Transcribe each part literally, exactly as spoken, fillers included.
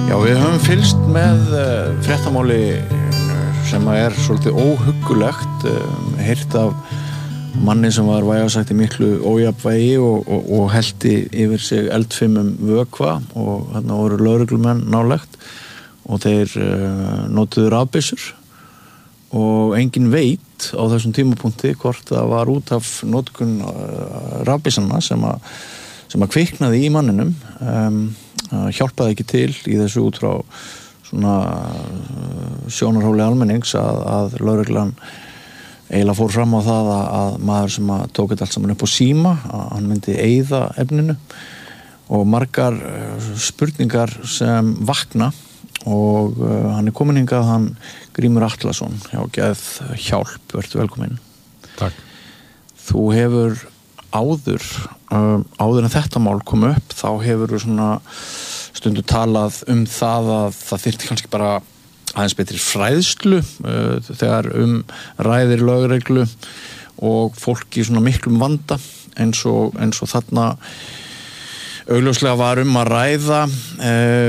Já, við höfum fylgst með uh, fréttamáli sem er svolítið óhuggulegt, um, heyrt af manni sem var vægasagt í miklu ójafnvægi og, og, og helti yfir sig eldfimum vökva og þarna voru lögreglumenn nálægt og þeir uh, notuðu rafbyssur og engin veit á þessum tímapunkti hvort það var út af notkun uh, rafbyssanna sem að sem að kviknaði í manninum, um, hjálpaði ekki til í þessu út frá svona sjónarhóli almennings að, að lögreglan eiginlega fór fram á það að, að maður sem að tók þetta allt saman upp á síma, að hann myndi eyða efninu og margar spurningar sem vakna og uh, hann er komin hingað, hann Grímur Atlason hjá Geð Hjálp, vertu velkominn. Takk. Þú hefur áður, um, áður en þetta mál kom upp, þá hefur þú svona stundu talað um það að það þyrfti kannski bara aðeins betri fræðslu uh, þegar um ræðir lögreglu og fólk í svona miklum vanda eins og, eins og þarna augljóslega var um að ræða. Uh,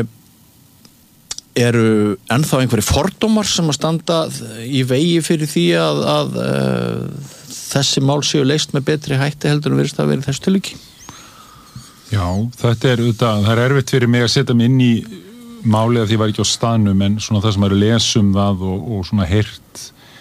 eru ennþá einhverjir fordómar sem að standa í vegi fyrir því að, að uh, þessi mál séu leyst með betri hætti heldur en virðist að vera þessu tilviki? Já, þetta er auðvitað, það er erfitt fyrir mig að setja mig inn í málið að því var ekki á staðnum, en svona það sem er að lesa um það og, og svona heyrt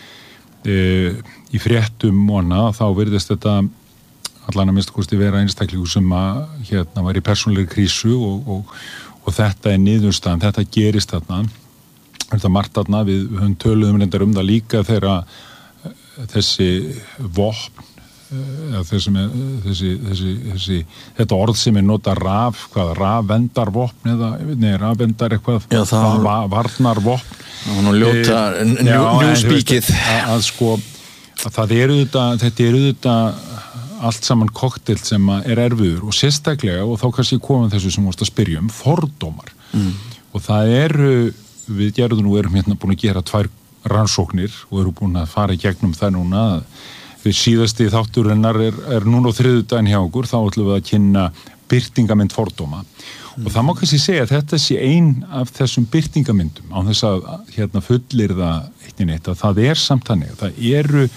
e, í fréttum og annað, þá virðist þetta allan að minnsta kosti vera einstaklingur sem að hérna var í persónulegri krísu og, og, og þetta er niðurstaðan, þetta gerist þarna, þetta margt þarna, við höfum töluðum reyndar um það líka þegar þessi vopn eða þessi, þessi, þessi, þessi þetta orð sem er nota raf, hvað, rafvendarvopn eða, nei, rafvendar eitthvað, já, það var varnarvopn. Það var nú ljóta, njúspíkið. Að, að sko, að það eru þetta, þetta eru þetta allt saman kokteil sem er erfiður og sérstaklega, og þá kannski komum þessu sem vorst að spyrja um, fordómar. Mm. Og það eru, við gerðum nú, erum hérna búin að gera tvær rannsóknir og eru búin að fara í gegnum það núna að við síðasti þátturinnar er, er núna á þriðjudaginn hjá okkur, þá ætlum við að kynna birtingamynd fordóma mm. og það má kannski segja að þetta sé ein af þessum birtingamyndum á þess að hérna fullir það eitt í neitt að það er samt þannig, það eru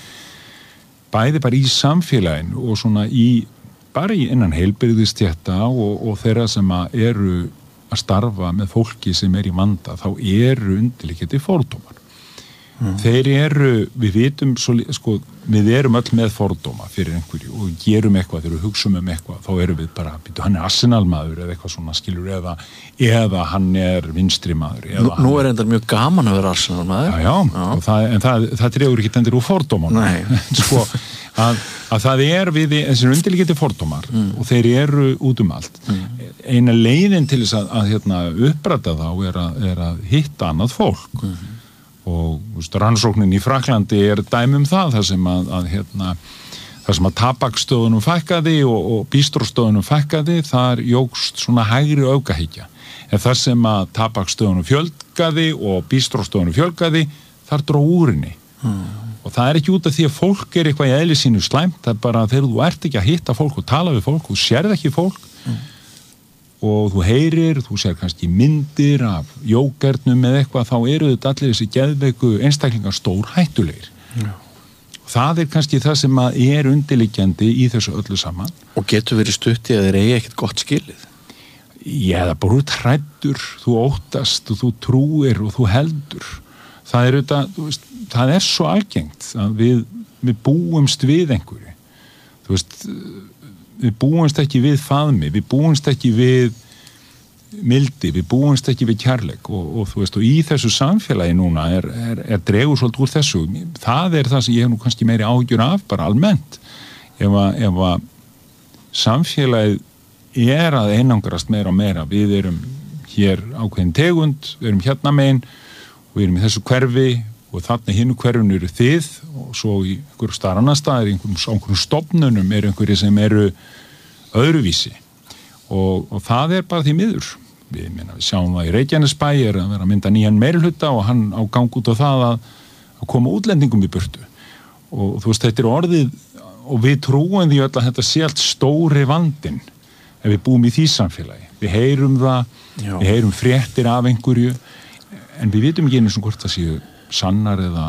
bæði bara í samfélaginu og svona í, bara í innan heilbrigðisstétta og, og þeirra sem að eru að starfa með fólki sem er í vanda, þá eru undirliggjandi fordómar. Mm. Þeir eru, við vitum svo, sko, við erum öll með fordóma fyrir einhverju og gerum eitthvað, þegar við hugsum um eitthvað, þá erum við bara, býtu, hann er Arsenal-maður eða eitthvað svona skilur, eða, eða hann er vinstri-maður. Nú, nú er enda mjög gaman að vera Arsenal-maður. Já, já, já. Og það, en það, það dregur ekki endur úr fordómanum. Nei. Sko, að, að það er við, þessir undirliggjandi fordómar mm. og þeir eru út um allt. Mm. Eina leiðin til þess að, að hérna, uppræta þá er að, er að hitta annað fólk. Mm. Og veist, rannsóknin í Fraklandi er dæmi um það, þar sem að, að hérna, þar sem að tabakstöðunum fækkaði og, og bístróstöðunum fækkaði, þar jógst svona hægri öfgahyggja. En þar sem að tabakstöðunum fjölgaði og bístróstöðunum fjölgaði, þar dró úr henni. Mm. Og það er ekki út af því að fólk er eitthvað í eðli sínu slæmt, það er bara þegar þú ert ekki að hitta fólk og tala við fólk, þú sérð ekki fólk, mm. og þú heyrir, þú sér kannski myndir af jógernum eða eitthvað, þá eru þetta allir þessi geðveiku einstaklingar stór hættulegir. Já. Það er kannski það sem að er undirliggjandi í þessu öllu saman. Og getur verið stutt í að þeir eigi ekkert gott skilið? Já, það bara út hræddur, þú óttast og þú trúir og þú heldur. Það er þetta, þú veist, það er svo algengt að við, við búumst við einhverju. Þú veist, við búumst ekki við faðmi, við búumst ekki við mildi, við búumst ekki við kærleik og, og þú veist, og í þessu samfélagi núna er, er, er dregur svolítið úr þessu. Það er það sem ég hef nú kannski meiri áhyggjur af, bara almennt. Ef að, ef að samfélagið er að einangrast meira og meira, við erum hér ákveðin tegund, við erum hérna megin og við erum í þessu hverfi og þarna hinnu hverfinu eru þið og svo í einhverjum staðar annar staðar, í einhverjum, einhverjum stofnunum eru einhverju sem eru öðruvísi og, og það er bara því miður. Við, meina, við sjáum það í Reykjanesbæ er að vera að mynda nýjan meirihluta og hann á gang út á það að, að koma útlendingum í burtu og þú veist, þetta er orðið og við trúum því öll að þetta sé allt stóri vandinn. ef við búum í því samfélagi. Við heyrum það, Já. Við heyrum fréttir af einhverju, en við vitum ekki einu sem hvort það séu sannar eða,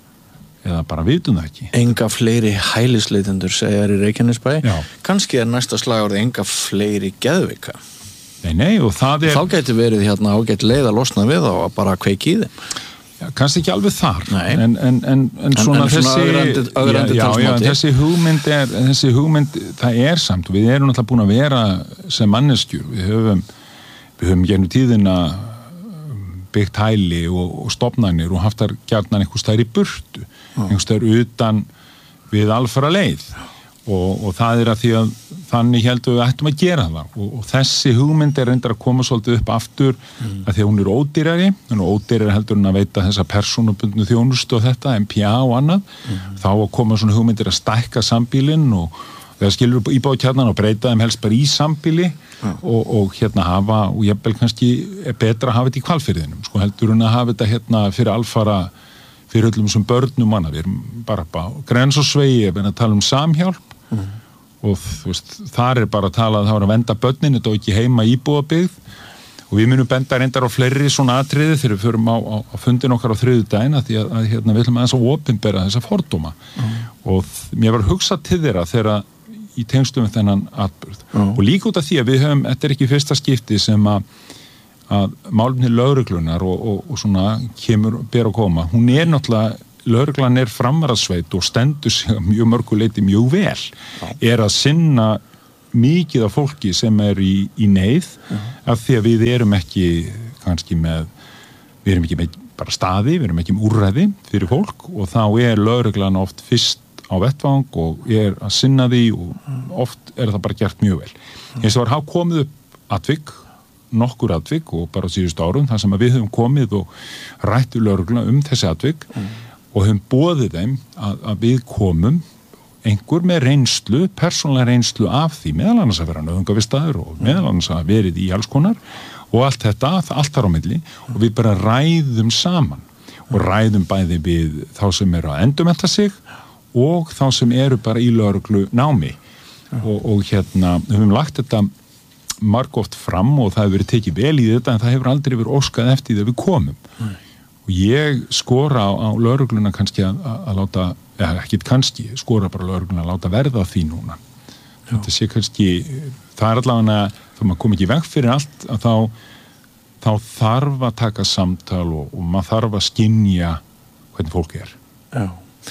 eða bara vitum það ekki. Enga fleiri hælisleitendur segjar í Reykjanesbæ. Kannski er næsta slagorð enga fleiri geðveika. Nei, nei, og það er... Þá gæti verið hérna ágætt leið að losna við og að bara kveiki í þeim. Já, kannski ekki alveg þar, en, en, en, en, en svona en, en þessi... Ögrandi, ögrandi já, já, já, þessi hugmynd er, þessi hugmynd, það er samt, við erum náttúrulega búin að vera sem manneskjur, við höfum, við höfum gennum tíðina byggt hæli og, og stofnanir og haft þar gjarnan einhvers staðar í burtu, einhvers staðar utan við alfara leið. Og, og það er að því að þannig heldum við ættum að gera það og, og þessi hugmynd er reyndar að koma svolítið upp aftur mm. að því að hún er ódýrari hún er ódýrari heldur en að veita þessa persónubundnu þjónustu og þetta, M P A og annað mm. þá að koma svona hugmyndir að stækka sambílinn og þegar skilur íbúðakjarnan og breyta þeim helst bara í sambíli mm. og, og hérna hafa og jafnvel kannski er betra að hafa þetta í Hvalfirðinum sko heldur en að hafa þetta hérna fyrir alfara fyrir öllum sem börnum manna, við erum bara á grens og svegi, ef við erum að tala um samhjálp mm. og þú veist, þar er bara að tala að það var að venda börnin, þetta er ekki heima íbúðabyggð og við munum benda reyndar á fleiri svona atriði þegar við förum á, á, á fundin okkar á þriðjudaginn að því að, að hérna, við ætlum aðeins að opinbera þessa fordóma mm. og mér var að hugsa til þeirra þegar í tengstum við þennan atburð mm. og líka út af því að við höfum, þetta er ekki fyrsta skipti sem að að málefni lögreglunar og, og, og svona kemur, ber að koma, hún er náttúrulega, lögreglan er framvarðsveit og stendur sig mjög mörgu leiti mjög vel, Já. Er að sinna mikið af fólki sem er í, í neyð, Já. Af því að við erum ekki kannski með, við erum ekki með bara staði, við erum ekki með úrræði fyrir fólk og þá er lögreglan oft fyrst á vettvang og er að sinna því og oft er það bara gert mjög vel. Eins og var hafa komið upp atvik nokkur atvik og bara síðustu árum þar sem að við höfum komið og rættu lögregluna um þessi atvik mm. og höfum boðið þeim að, að við komum einhver með reynslu, persónulega reynslu af því, meðal annars að vera nauðungarvistaður og meðal annars að verið í alls konar og allt þetta, allt þar á milli og við bara ræðum saman og ræðum bæði við þá sem eru að endurmennta sig og þá sem eru bara í lögreglu námi og, og hérna, við höfum lagt þetta margóft fram og það hefur verið tekið vel í þetta en það hefur aldrei verið óskað eftir þegar við komum mm. og ég skora á, á lögregluna kannski að, að, að láta eða ekkit kannski, skora bara lögregluna að láta verða því núna Já. Þetta sé kannski, það er allavega þá maður kom ekki veg fyrir allt að þá, þá þarf að taka samtal og, og maður þarf að skynja hvernig fólk er Já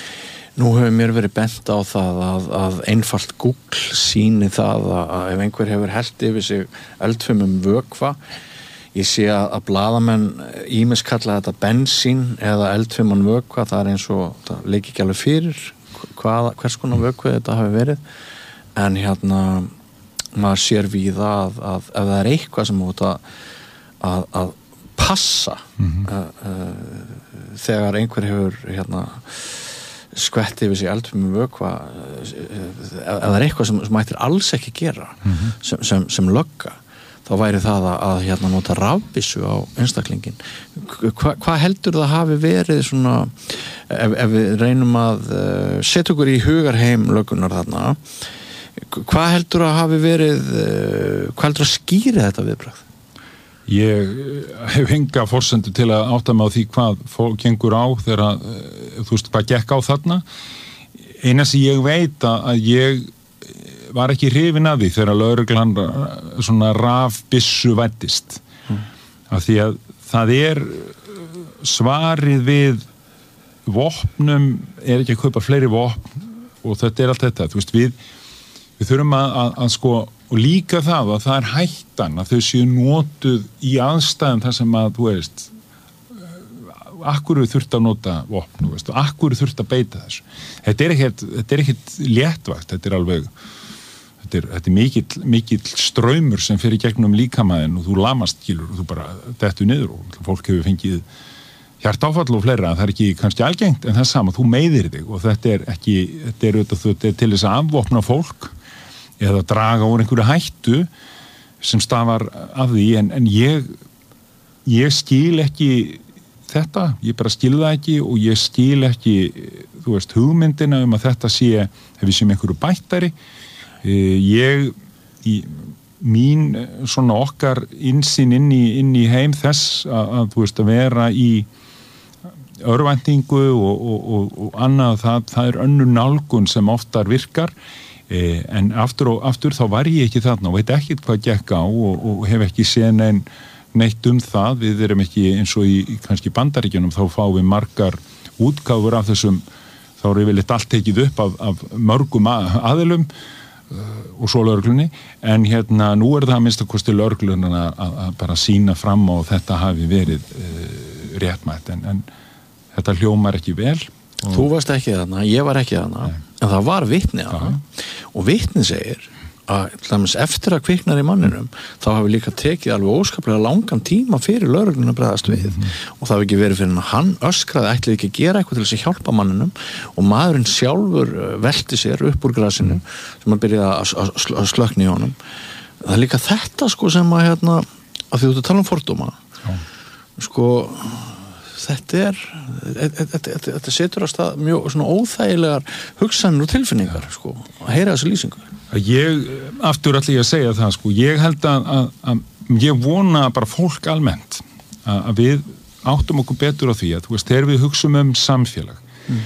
Nú hefur mér verið bent á það að, að einfalt Google sýni það að, að ef einhver hefur hellt yfir sig eldfimum vökva, ég sé að, að blaðamenn ýmis kalla þetta bensín eða eldfiman vökva, það er eins og, það leiki ekki alveg fyrir hvað, hvers konar vökva þetta hafi verið, en hérna maður sér víða að, að ef það er eitthvað sem út að, að, að passa mm-hmm. uh, uh, þegar einhver hefur hérna skvetti yfir sig eldfimum vökva ef það er eitthvað sem, sem mættir alls ekki gera mm-hmm. sem, sem, sem lögga þá væri það að, að hérna nota rafbyssu á einstaklingin Hva, hvað heldur það hafi verið svona ef, ef við reynum að uh, setja okkur í hugarheim löggunar þarna hvað heldur það hafi verið uh, hvað heldur það skýri þetta viðbragð? Ég hef enga forsendu til að átta mig á því hvað fólk gengur á þegar, þú veist, hvað gekk á þarna. Eina sem ég veit að ég var ekki hrifin af því þegar lögreglan svona rafbyssu væddist. Mm. Af því að það er svarið við vopnum, er ekki að kaupa fleiri vopn og þetta er allt þetta. Þú veist, við, við þurfum að, að, að sko og líka það að það er hættan að þau séu notuð í aðstæðum þar sem að, þú veist, akkur þurft að nota vopn, þú veist, og akkur þurft að beita þessu. Þetta er ekkert, þetta er ekkert léttvægt, þetta er alveg, þetta er, þetta er mikill, mikill straumur sem fer í gegnum líkamæðin og þú lamast skilur og þú bara dettur niður og fólk hefur fengið hjartáfall og fleira, það er ekki kannski algengt en það er sama, þú meiðir þig og þetta er ekki, þetta er, þetta er til þess að afvopna fólk eða draga úr einhverju hættu sem stafar af því en, en ég ég skil ekki þetta, ég bara skil það ekki og ég skil ekki, þú veist, hugmyndina um að þetta sé, ef við séum einhverju bættari ég, ég mín svona okkar innsýn inn í, inn í heim þess að, að þú veist að vera í örvæntingu og, og, og, og annað, það, það er önnur nálgun sem oftar virkar, eh, en aftur og aftur þá var ég ekki þarna og veit ekkert hvað gekk á og, og hef ekki séð neinn neitt um það, við erum ekki eins og í kannski Bandaríkjunum, þá fáum við margar útgáfur af þessum, þá er yfirleitt allt tekið upp af, af mörgum aðilum uh, og svo lögreglunni, en hérna nú er það að minnsta kosti lögreglunum að, að bara sína fram á þetta hafi verið uh, réttmætt, en, en þetta hljómar ekki vel. Og... Þú varst ekki þarna, ég var ekki þarna, Nei. En það var vitni þarna og vitni segir að eftir að kviknar í manninum þá hafi líka tekið alveg óskaplega langan tíma fyrir lögregluna að bregðast við mm-hmm. og það hafi ekki verið fyrir hann hann öskraði ætlaði ekki að gera eitthvað til þess að hjálpa manninum og maðurinn sjálfur velti sér upp úr grasinu mm. sem að byrja að, að slökna í honum. Það er líka þetta sko sem að hérna, að því þú ert að tala um fordóma Já. Sko þetta er þetta setur að stað mjög svona óþægilegar hugsanir og tilfinningar Já. Sko, að heyra þessu lýsingu. Ég, aftur ætla ég að segja það sko, ég held að, að, að ég vona bara fólk almennt að, að við áttum okkur betur á því að þú veist, þegar við hugsum um samfélag mm.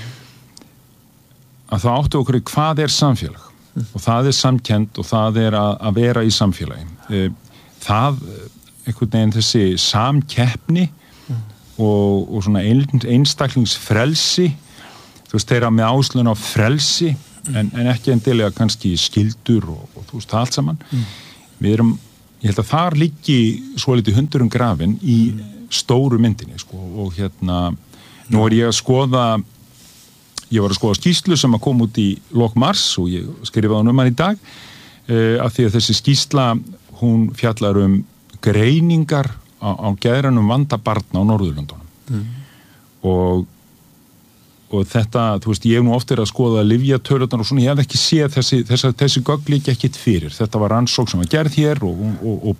að það áttum okkur í hvað er samfélag mm. og það er samkennd og það er að, að vera í samfélagi. Það, einhvern veginn þessi samkeppni mm. og, og svona ein, einstaklingsfrelsi, þú veist, þeirra með áslun á frelsi En, en ekki endilega kannski skildur og, og þú veist það allt saman mm. við erum, ég held að þar liggi svo litið hundurum grafin í mm. stóru myndinni sko og hérna nú er ég að skoða ég var að skoða skýrslu sem að koma út í lok mars og ég skrifaði hann um hann í dag uh, af því að þessi skýrsla hún fjallar um greiningar á, á geðrænum vanda barna á Norðurlöndunum mm. og og þetta, þú veist, ég hef nú oft verið að skoða lyfjatölurnar og svona, ég hef ekki séð þessi, þessi, þessi gögn líka ekkert fyrir. Þetta var rannsókn sem var gerð hér og, og, og